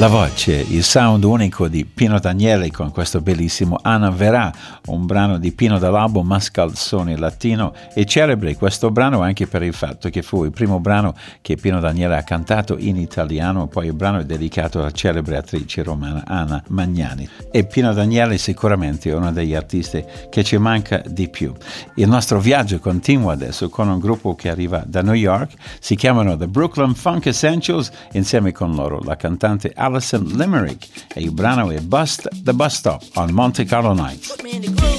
La voce, il sound unico di Pino Daniele con questo bellissimo Anna Verrà, un brano di Pino dall'album Mascalzone Latino, e celebre questo brano anche per il fatto che fu il primo brano che Pino Daniele ha cantato in italiano, poi il brano è dedicato alla celebre attrice romana Anna Magnani. E Pino Daniele sicuramente è uno degli artisti che ci manca di più. Il nostro viaggio continua adesso con un gruppo che arriva da New York, si chiamano The Brooklyn Funk Essentials, insieme con loro la cantante Alison Limerick, e il brano è Bust the Bus Stop on Monte Carlo Nights.